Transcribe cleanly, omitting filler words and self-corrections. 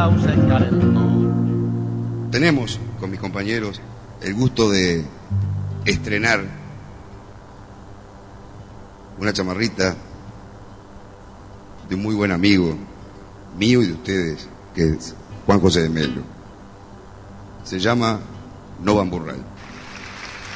sauces calentón. Tenemos con mis compañeros el gusto de estrenar una chamarrita de un muy buen amigo mío y de ustedes, que es Juan José de Melo. Se llama No Bamburral.